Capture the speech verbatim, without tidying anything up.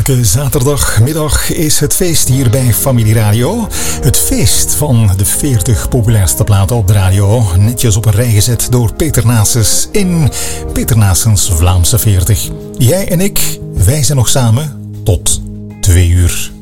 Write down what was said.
Elke zaterdagmiddag is het feest hier bij Familie Radio. Het feest van de veertig populairste platen op de radio. Netjes op een rij gezet door Peter Naessens in Peter Naessens Vlaamse veertig. Jij en ik, wij zijn nog samen tot twee uur.